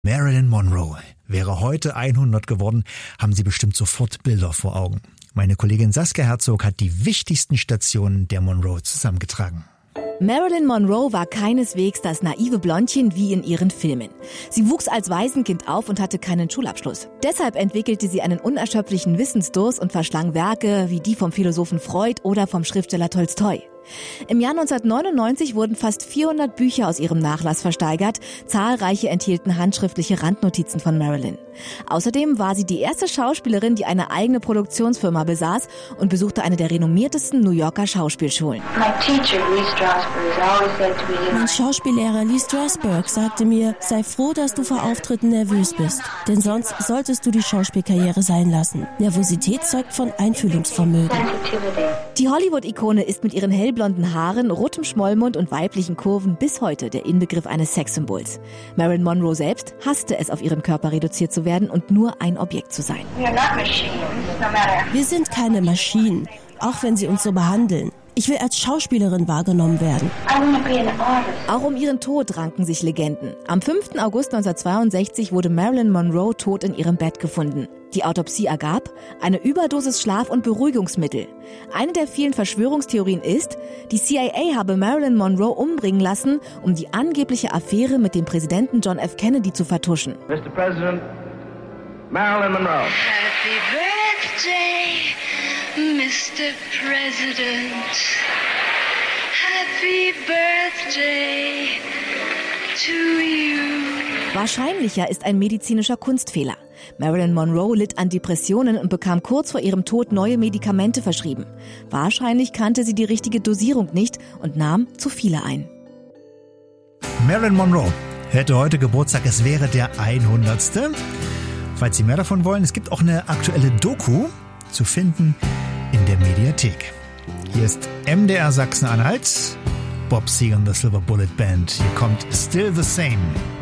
Marilyn Monroe wäre heute 100 geworden, haben Sie bestimmt sofort Bilder vor Augen. Meine Kollegin Saskia Herzog hat die wichtigsten Stationen der Monroe zusammengetragen. Marilyn Monroe war keineswegs das naive Blondchen wie in ihren Filmen. Sie wuchs als Waisenkind auf und hatte keinen Schulabschluss. Deshalb entwickelte sie einen unerschöpflichen Wissensdurst und verschlang Werke wie die vom Philosophen Freud oder vom Schriftsteller Tolstoi. Im Jahr 1999 wurden fast 400 Bücher aus ihrem Nachlass versteigert. Zahlreiche enthielten handschriftliche Randnotizen von Marilyn. Außerdem war sie die erste Schauspielerin, die eine eigene Produktionsfirma besaß und besuchte eine der renommiertesten New Yorker Schauspielschulen. Mein Schauspiellehrer Lee Strasberg sagte mir, sei froh, dass du vor Auftritten nervös bist. Denn sonst solltest du die Schauspielkarriere sein lassen. Nervosität zeugt von Einfühlungsvermögen. Die Hollywood-Ikone ist mit ihren hellblonden Haaren, rotem Schmollmund und weiblichen Kurven bis heute der Inbegriff eines Sexsymbols. Marilyn Monroe selbst hasste es, auf ihren Körper reduziert zu werden und nur ein Objekt zu sein. Wir sind keine Maschinen, auch wenn sie uns so behandeln. Ich will als Schauspielerin wahrgenommen werden. Auch um ihren Tod ranken sich Legenden. Am 5. August 1962 wurde Marilyn Monroe tot in ihrem Bett gefunden. Die Autopsie ergab eine Überdosis Schlaf- und Beruhigungsmittel. Eine der vielen Verschwörungstheorien ist, die CIA habe Marilyn Monroe umbringen lassen, um die angebliche Affäre mit dem Präsidenten John F. Kennedy zu vertuschen. Mr. President, Marilyn Monroe. Happy birthday, Mr. President. Happy birthday to you. Wahrscheinlicher ist ein medizinischer Kunstfehler. Marilyn Monroe litt an Depressionen und bekam kurz vor ihrem Tod neue Medikamente verschrieben. Wahrscheinlich kannte sie die richtige Dosierung nicht und nahm zu viele ein. Marilyn Monroe hätte heute Geburtstag, es wäre der 100. Falls Sie mehr davon wollen, es gibt auch eine aktuelle Doku zu finden in der Mediathek. Hier ist MDR Sachsen-Anhalt, Bob Seger und the Silver Bullet Band. Hier kommt Still the Same.